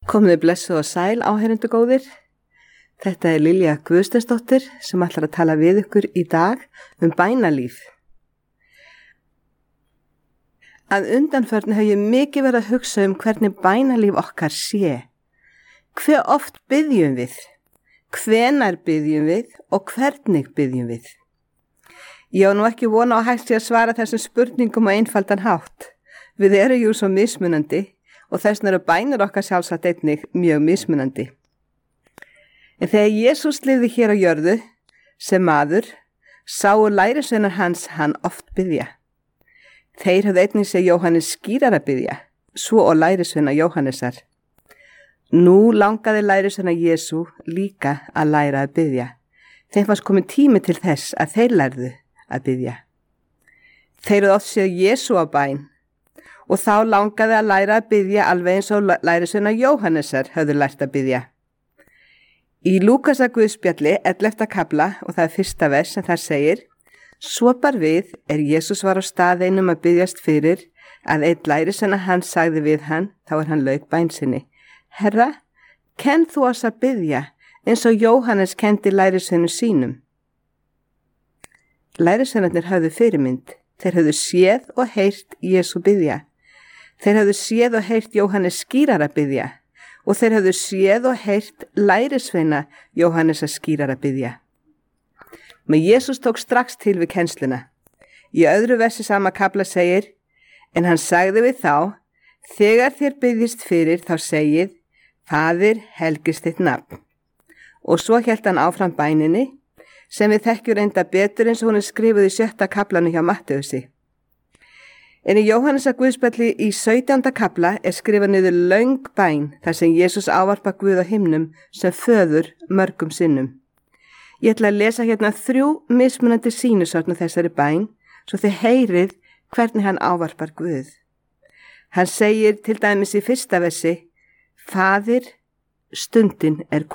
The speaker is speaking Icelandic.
Komiði blessuð og sæl áheyrendur góðir. Þetta er Lilja Guðsteinsdóttir sem ætlar að tala við ykkur í dag bænalíf. Að undanförnu hef ég mikið verið að hugsa hvernig bænalíf okkar sé. Hve oft biðjum við? Hvenær biðjum við og hvernig biðjum við? Ég á nú ekki vona á hægt að svara þessum spurningum á einfaldan hátt. Við erum jú svo mismunandi og þessna eru bænir okkar sjálfsagt einnig mjög mismunandi. En þegar Jesús lifði hér á jörðu sem maður, sáu lærisveinar hans hann oft biðja. Þeir höfðu einnig séð Jóhannes skírara biðja, svo og lærisveinar Jóhannesar. Nú langaði lærisveinar Jesú líka að læra að biðja. Þeim fannst komin tími til þess að þeir lærðu að biðja. Þeir höfðu oft séð Jesú á bæn og þá langaði að læra að biðja alveg eins og lærisveinar Jóhannesar höfðu lært að biðja. Í Lúkasar Guðspjalli 11. kafla og það er 1. vers sem þar segir: Svo bar við Jesús var á stað einum að biðjast fyrir að einn lærisveina hans sagði við hann, þá hann lauk bæn sinni: Herra, kenn þú oss að biðja eins og Jóhannes kenndi lærisveinum sínum. Lærisveinarnir höfðu fyrirmynd. Þeir höfðu séð og heyrt Jesú biðja. Þeir höfðu séð og heyrt Jóhannes skírara biðja og þeir höfðu séð og heyrt lærisveina Jóhannesar skírara biðja. Men Jesús tók strax til við kennsluna. Í öðru versi sama kafla segir: En hann sagði við þá: Þegar þér biðjist fyrir þá segið: Faðir, helgist þitt nafn. Og svo hélt hann áfram bæninni sem við þekkjum reynda betur eins og hún er skrifuð í 7. kaflanu hjá Matteusi. En í Jóhannesar Guðspjalli í 17. kafla er skrifað niður löng bæn þar sem Jesús ávarpa Guð á himnum sem föður mörgum sinnum. Ég ætla að lesa hérna 3 mismunandi sýnishorn þessari bæn svo þið heyrið hvernig hann ávarpar Guð. Hann segir til dæmis í 1. versi: Faðir, stundin er